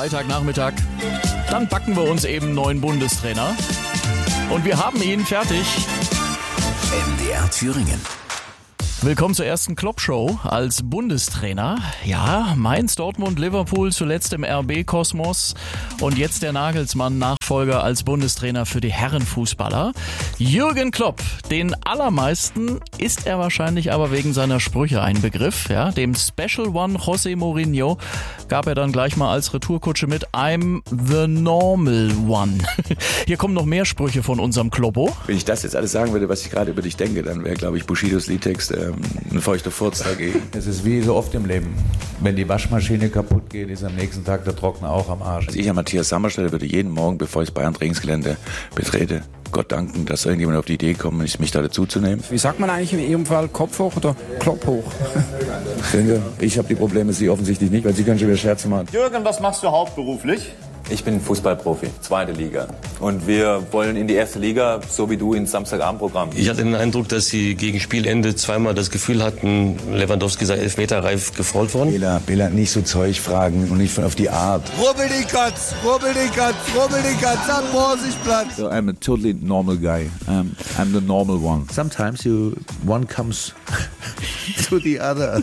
Freitagnachmittag. Dann backen wir uns eben einen neuen Bundestrainer. Und wir haben ihn fertig. MDR Thüringen. Willkommen zur ersten Klopp-Show als Bundestrainer. Ja, Mainz, Dortmund, Liverpool, zuletzt im RB-Kosmos und jetzt der Nagelsmann-Nachfolger als Bundestrainer für die Herrenfußballer. Jürgen Klopp, den allermeisten ist er wahrscheinlich aber wegen seiner Sprüche ein Begriff. Ja, dem Special One José Mourinho gab er dann gleich mal als Retourkutsche mit I'm the normal one. Hier kommen noch mehr Sprüche von unserem Kloppo. Wenn ich das jetzt alles sagen würde, was ich gerade über dich denke, dann wäre, glaube ich, Bushidos Liedtext ein feuchter Furz dagegen. Es ist wie so oft im Leben. Wenn die Waschmaschine kaputt geht, ist am nächsten Tag der Trockner auch am Arsch. Also ich an Matthias Sammer stelle, würde jeden Morgen, bevor ich das Bayern-Trainingsgelände betrete, Gott danken, dass irgendjemand auf die Idee kommt, mich da dazu zu nehmen. Wie sagt man eigentlich in Ihrem Fall, Kopf hoch oder Klopp hoch? Ich denke, ich habe die Probleme, Sie offensichtlich nicht, weil Sie können schon wieder Scherze machen. Jürgen, was machst du hauptberuflich? Ich bin Fußballprofi, 2. Liga. Und wir wollen in die 1. Liga, so wie du, ins Samstagabendprogramm. Ich hatte den Eindruck, dass sie gegen Spielende zweimal das Gefühl hatten, Lewandowski sei elfmeterreif gefault worden. Bela, nicht so Zeug fragen und nicht auf die Art. Rubbel die Katz, am Borsigplatz. So, I'm a totally normal guy. I'm the normal one. Sometimes one comes to the other.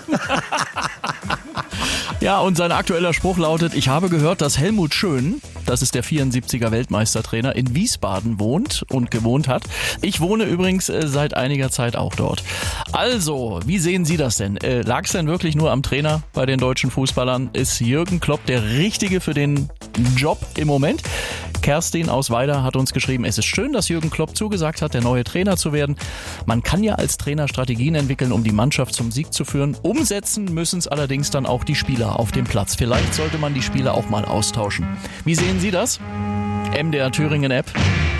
Ja, und sein aktueller Spruch lautet, ich habe gehört, dass Helmut Schön, das ist der 74er Weltmeistertrainer, in Wiesbaden wohnt und gewohnt hat. Ich wohne übrigens seit einiger Zeit auch dort. Also, wie sehen Sie das denn? Lag es denn wirklich nur am Trainer bei den deutschen Fußballern? Ist Jürgen Klopp der Richtige für den Job im Moment? Kerstin aus Weida hat uns geschrieben, es ist schön, dass Jürgen Klopp zugesagt hat, der neue Trainer zu werden. Man kann ja als Trainer Strategien entwickeln, um die Mannschaft zum Sieg zu führen. Umsetzen müssen es allerdings dann auch die Spieler auf dem Platz. Vielleicht sollte man die Spieler auch mal austauschen. Wie sehen Sie das? MDR Thüringen App.